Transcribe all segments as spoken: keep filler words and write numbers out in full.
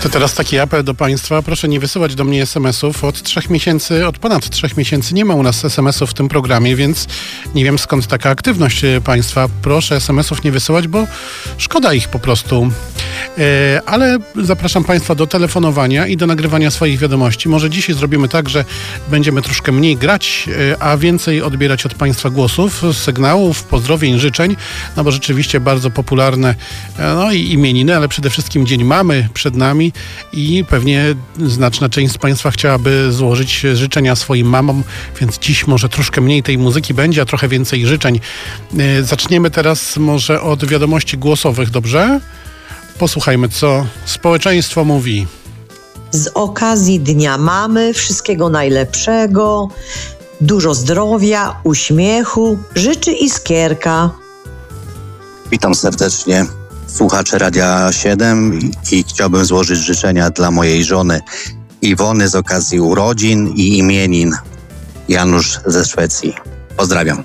To teraz taki apel do Państwa. Proszę nie wysyłać do mnie es em esów. Od trzech miesięcy, od ponad trzech miesięcy nie ma u nas es em esów w tym programie, więc nie wiem skąd taka aktywność Państwa. Proszę es em esów nie wysyłać, bo szkoda ich po prostu. E, ale zapraszam Państwa do telefonowania i do nagrywania swoich wiadomości. Może dzisiaj zrobimy tak, że będziemy troszkę mniej grać, e, a więcej odbierać od Państwa głosów, sygnałów, pozdrowień, życzeń, no bo rzeczywiście bardzo popularne e, no i imieniny, ale przede wszystkim Dzień Mamy przed nami i pewnie znaczna część z Państwa chciałaby złożyć życzenia swoim mamom, więc dziś może troszkę mniej tej muzyki będzie, a trochę więcej życzeń. E, zaczniemy teraz może od wiadomości głosowych, dobrze? Posłuchajmy, co społeczeństwo mówi. Z okazji Dnia Mamy wszystkiego najlepszego, dużo zdrowia, uśmiechu życzy Iskierka. Witam serdecznie słuchacze Radia siedem i, i chciałbym złożyć życzenia dla mojej żony Iwony z okazji urodzin i imienin. Janusz ze Szwecji. Pozdrawiam.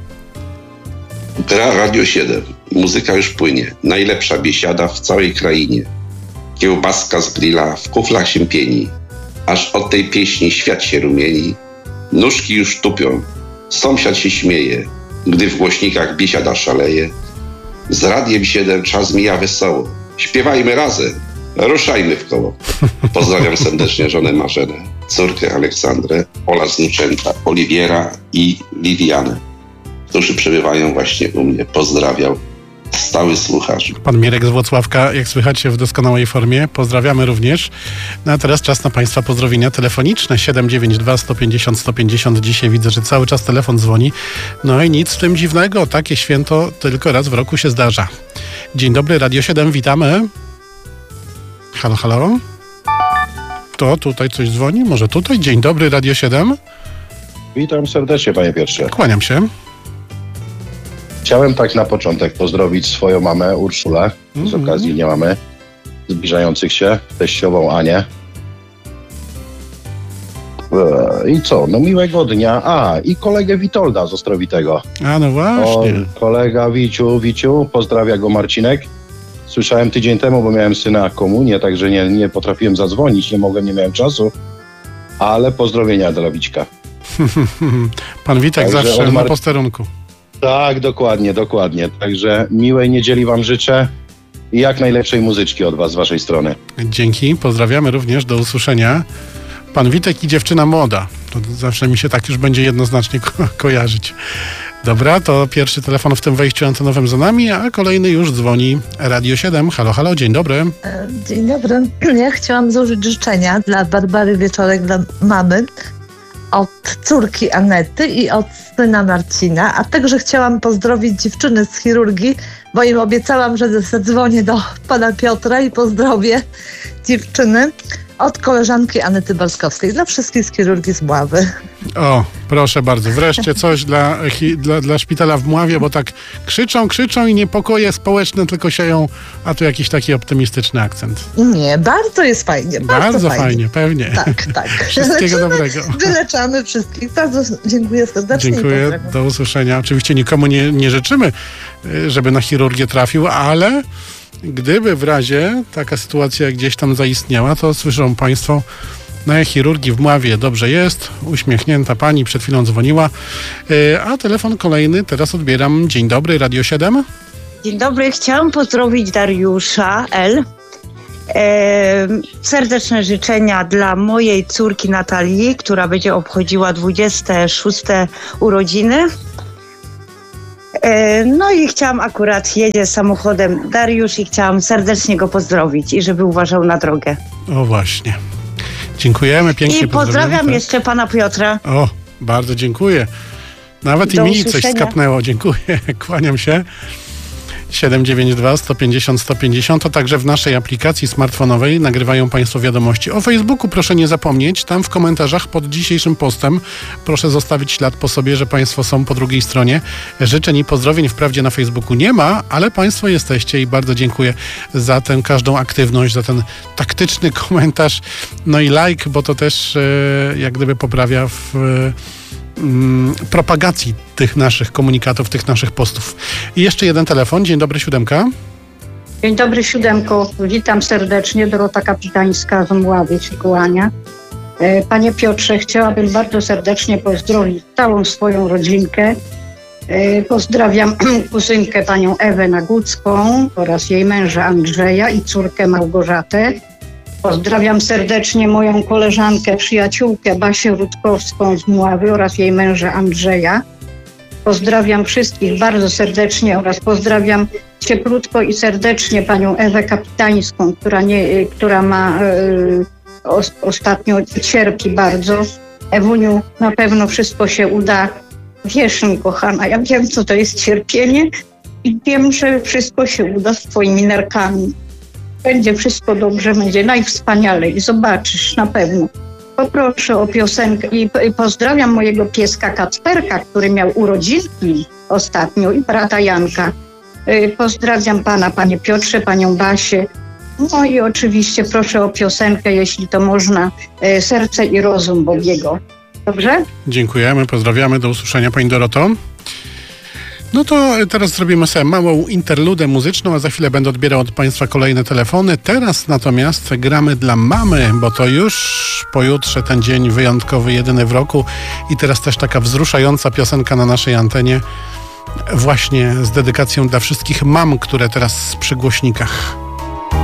Gra Radio siedem. Muzyka już płynie. Najlepsza biesiada w całej krainie. Kiełbaska z grilla w kuflach się pieni. Aż od tej pieśni świat się rumieni. Nóżki już tupią. Sąsiad się śmieje, gdy w głośnikach biesiada szaleje. Z Radiem siedem czas mija wesoło. Śpiewajmy razem. Ruszajmy w koło. Pozdrawiam serdecznie żonę Marzenę, córkę Aleksandrę, oraz wnuczęta Oliwiera i Lidianę, którzy przebywają właśnie u mnie. Pozdrawiam. Stały słuchacz. Pan Mirek z Włocławka, jak słychać, w doskonałej formie. Pozdrawiamy również. No a teraz czas na Państwa pozdrowienia telefoniczne. siedem dziewięć dwa sto pięćdziesiąt sto pięćdziesiąt. Dzisiaj widzę, że cały czas telefon dzwoni. No i nic w tym dziwnego. Takie święto tylko raz w roku się zdarza. Dzień dobry, Radio siedem, witamy. Halo, halo. To tutaj coś dzwoni? Może tutaj? Dzień dobry, Radio siedem. Witam serdecznie, panie Piotrze. Kłaniam się. Chciałem tak na początek pozdrowić swoją mamę Urszulę z Mm-hmm. okazji Dnia Mamy, zbliżających się, teściową Anię. Eee, I co? No miłego dnia. A, i kolegę Witolda z Ostrowitego. A no właśnie. O, kolega Wiciu, Wiciu, pozdrawia go Marcinek. Słyszałem tydzień temu, bo miałem syna komunię, także nie, nie potrafiłem zadzwonić, nie mogłem, nie miałem czasu. Ale pozdrowienia dla Wićka. Pan Witek Także zawsze od Mar- na posterunku. Tak, dokładnie, dokładnie. Także miłej niedzieli wam życzę i jak najlepszej muzyczki od was, z waszej strony. Dzięki, pozdrawiamy również, do usłyszenia. Pan Witek i dziewczyna młoda. To zawsze mi się tak już będzie jednoznacznie ko- kojarzyć. Dobra, to pierwszy telefon w tym wejściu antenowym za nami, a kolejny już dzwoni. Radio siedem. Halo, halo, dzień dobry. Dzień dobry. Ja chciałam złożyć życzenia dla Barbary Wieczorek, dla mamy, od córki Anety i od syna Marcina, a także chciałam pozdrowić dziewczyny z chirurgii, bo im obiecałam, że zadzwonię do pana Piotra i pozdrowię dziewczyny od koleżanki Anety Balskowskiej, dla wszystkich z chirurgii z Mławy. O, proszę bardzo, wreszcie coś dla, hi, dla, dla szpitala w Mławie, bo tak krzyczą, krzyczą i niepokoje społeczne tylko sieją, a tu jakiś taki optymistyczny akcent. Nie, bardzo jest fajnie. Bardzo, Bardzo fajnie. fajnie, pewnie. Tak, tak. Wszystkiego Leczymy, dobrego. Wyleczamy wszystkich. Bardzo dziękuję serdecznie. Dziękuję, do usłyszenia. Oczywiście nikomu nie, nie życzymy, żeby na chirurgię trafił, ale gdyby w razie taka sytuacja gdzieś tam zaistniała, to słyszą Państwo, na chirurgii w Mławie dobrze jest, uśmiechnięta pani przed chwilą dzwoniła, a telefon kolejny teraz odbieram. Dzień dobry, Radio siedem. Dzień dobry, chciałam pozdrowić Dariusza L. E, serdeczne życzenia dla mojej córki Natalii, która będzie obchodziła dwudzieste szóste urodziny. E, no i chciałam akurat, jedzie samochodem Dariusz i chciałam serdecznie go pozdrowić i żeby uważał na drogę. O właśnie. Dziękujemy, pięknie I pozdrawiam tak. jeszcze pana Piotra. O, bardzo dziękuję. Nawet Do i mi coś usłyszenia. skapnęło. Dziękuję, kłaniam się. siedem dziewięć dwa sto pięćdziesiąt sto pięćdziesiąt, to także w naszej aplikacji smartfonowej nagrywają Państwo wiadomości. O Facebooku proszę nie zapomnieć, tam w komentarzach pod dzisiejszym postem proszę zostawić ślad po sobie, że Państwo są po drugiej stronie. Życzeń i pozdrowień wprawdzie na Facebooku nie ma, ale Państwo jesteście i bardzo dziękuję za tę każdą aktywność, za ten taktyczny komentarz, no i like, bo to też e, jak gdyby poprawia w e, propagacji tych naszych komunikatów, tych naszych postów. I jeszcze jeden telefon. Dzień dobry, siódemka. Dzień dobry, siódemko. Witam serdecznie. Dorota Kapitańska z Mławy się kłania. Panie Piotrze, chciałabym bardzo serdecznie pozdrowić całą swoją rodzinkę. Pozdrawiam kuzynkę panią Ewę Nagucką oraz jej męża Andrzeja i córkę Małgorzatę. Pozdrawiam serdecznie moją koleżankę, przyjaciółkę Basię Rutkowską z Mławy oraz jej męża Andrzeja. Pozdrawiam wszystkich bardzo serdecznie oraz pozdrawiam cieplutko i serdecznie panią Ewę Kapitańską, która, nie, która ma e, o, ostatnio cierpi bardzo. Ewuniu, na pewno wszystko się uda. Wiesz mi, kochana, ja wiem, co to jest cierpienie i wiem, że wszystko się uda z twoimi nerkami. Będzie wszystko dobrze, będzie najwspanialej. Zobaczysz, na pewno. Poproszę o piosenkę i pozdrawiam mojego pieska Kacperka, który miał urodzinki ostatnio i brata Janka. Pozdrawiam pana, panie Piotrze, panią Basię. No i oczywiście proszę o piosenkę, jeśli to można, Serce i rozum Bogiego. Dobrze? Dziękujemy, pozdrawiamy, do usłyszenia pani Doroto. No to teraz zrobimy sobie małą interludę muzyczną, a za chwilę będę odbierał od państwa kolejne telefony. Teraz natomiast gramy dla mamy, bo to już pojutrze ten dzień wyjątkowy, jedyny w roku i teraz też taka wzruszająca piosenka na naszej antenie właśnie z dedykacją dla wszystkich mam, które teraz przy głośnikach.